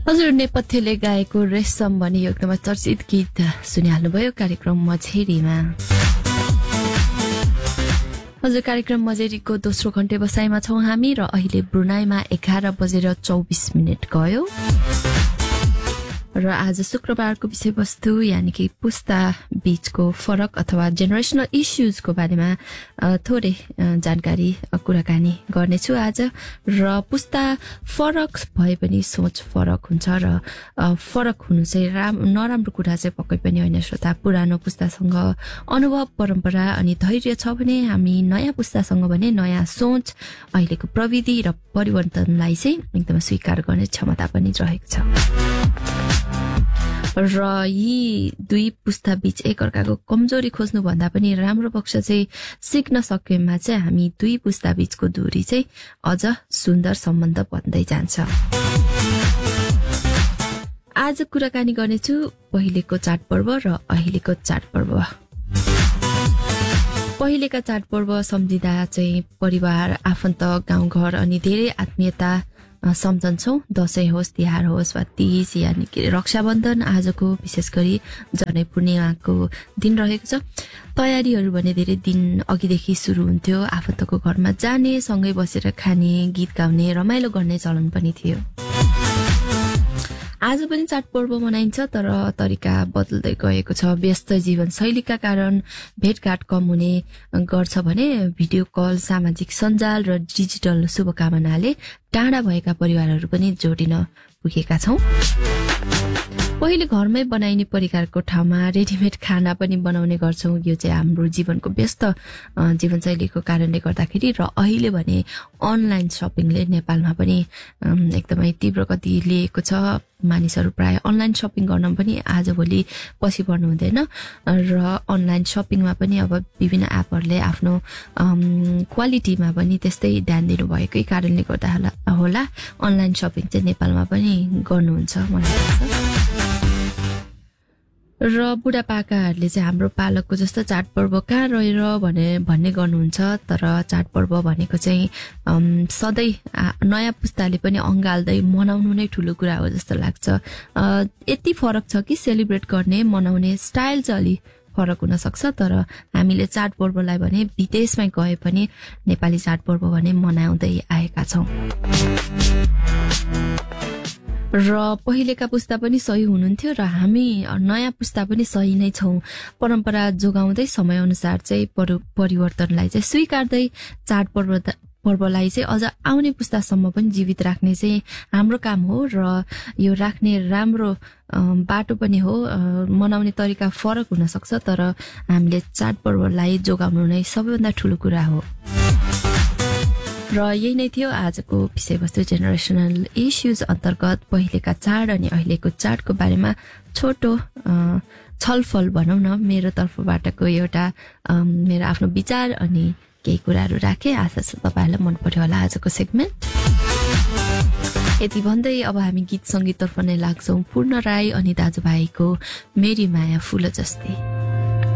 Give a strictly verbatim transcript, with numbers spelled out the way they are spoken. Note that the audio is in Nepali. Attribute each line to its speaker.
Speaker 1: हजुर नेपथ्यले गाएको रेशम भन्ने यो एकदमै चर्चित गीत सुनिहाल्नुभयो कार्यक्रम मझेरीमा। हजुर कार्यक्रम मझेरीको दोस्रो घण्टे बसाइमा छौं हामी र अहिले ब्रुनाईमा एघार बजेर चौबिस मिनट गयो र आज शुक्रबारको विषयवस्तु यानि कि पुस्ता बीचको फरक अथवा जेनेरेशनल इश्यूजको बारेमा थोरै जानकारी कुराकानी गर्नेछु आज। र पुस्ता फरक भए पनि सोच फरक हुन्छ र फरक हुनु चाहिँ राम नराम्रो कुरा चाहिँ पक्कै पनि होइन श्रोता। पुरानो पुस्तासँग अनुभव परम्परा अनि धैर्य छ भने हामी नयाँ पुस्तासँग भने नयाँ सोच अहिलेको प्रविधि र परिवर्तनलाई चाहिँ एकदमै स्वीकार गर्ने क्षमता पनि रहेको छ र यी दुई पुस्ता बीच एकअर्काको कमजोरी खोज्नु भन्दा पनि राम्रो पक्ष चाहिँ सिक्न सकेमा चाहिँ हामी दुई पुस्ता बीचको दूरी चाहिँ अझ सुन्दर सम्बन्ध बन्दै जान्छ। आज कुराकानी गर्नेछु पहिलेको चाडपर्व र अहिलेको चाडपर्व। पहिलेका चाडपर्व सम्झिँदा चाहिँ परिवार आफन्त गाउँघर अनि धेरै आत्मीयता सम्झन्छौं। दशैं होस् तिहार होस् वा तीज यानि कि रक्षाबन्धन आजको विशेष गरी जनै पूर्णिमाको दिन रहेको छ। तयारीहरू भने धेरै दिन अघिदेखि सुरु हुन्थ्यो। आफन्तको घरमा जाने, सँगै बसेर खाने, गीत गाउने, रमाइलो गर्ने चलन पनि थियो। आज पनि चाडपर्व मनाइन्छ तर तरिका बदल्दै गएको छ। व्यस्त जीवनशैलीका कारण भेटघाट कम हुने गर्छ भने भिडियो कल, सामाजिक सञ्जाल र डिजिटल शुभकामनाले टाढा भएका परिवारहरू पनि जोडिन पुगेका छौं। पहिले घरमै बनाइने परिकारको ठाउँमा रेडिमेड खाना पनि बनाउने गर्छौं। यो चाहिँ हाम्रो जीवनको व्यस्त जीवनशैलीको कारणले गर्दाखेरि र अहिले भने अनलाइन शपिङले नेपालमा पनि एकदमै तीव्र गति लिएको छ। मानिसहरू प्राय अनलाइन शपिङ गर्न पनि आजभोलि पछि पर्नु हुँदैन र अनलाइन शपिङमा पनि अब विभिन्न एपहरूले आफ्नो क्वालिटीमा पनि त्यस्तै ध्यान दिनु भएकै कारणले गर्दा होला अनलाइन शपिङ चाहिँ नेपालमा पनि गर्नुहुन्छ मलाई लाग्छ। र बुढापाकाहरूले चाहिँ हाम्रो पालकको जस्तो चाडपर्व कहाँ रहेर भने भन्ने गर्नुहुन्छ। तर चाडपर्व भनेको चाहिँ सधैँ नयाँ पुस्ताले पनि अँगाल्दै मनाउनु नै ठुलो कुरा हो जस्तो लाग्छ। यति फरक छ कि सेलिब्रेट गर्ने मनाउने स्टाइल चाहिँ अलि फरक हुन सक्छ। तर हामीले चाडपर्वलाई भने विदेशमै गए पनि नेपाली चाडपर्व भने मनाउँदै आएका छौं। र पहिलेका पुस्ता पनि सही हुनुहुन्थ्यो र हामी नयाँ पुस्ता पनि सही नै छौं। परम्परा जोगाउँदै समय अनुसार चाहिँ परिवर्तनलाई चाहिँ स्वीकार्दै चाडपर्व पर्वलाई चाहिँ अझ आउने पुस्तासम्म पनि जीवित राख्ने चाहिँ हाम्रो काम हो र यो राख्ने राम्रो बाटो पनि हो। मनाउने तरिका फरक हुन सक्छ तर हामीले चाडपर्वलाई जोगाउनु नै सबैभन्दा ठुलो कुरा हो। र यही नै थियो आजको विषयवस्तु जेनेरेशनल इश्यूज अन्तर्गत पहिलेका चाड अनि अहिलेको चाडको बारेमा छोटो छलफल भनौँ न मेरो तर्फबाटको एउटा मेरो आफ्नो विचार अनि केही कुराहरू राखे। आशा छ तपाईहरुलाई मन पर्यो होला आजको सेगमेन्ट। यति भन्दै अब हामी गीत संगीततर्फ नै लाग्छौं। पूर्ण राई अनि दाजुभाइको मेरी माया फूल जस्तै।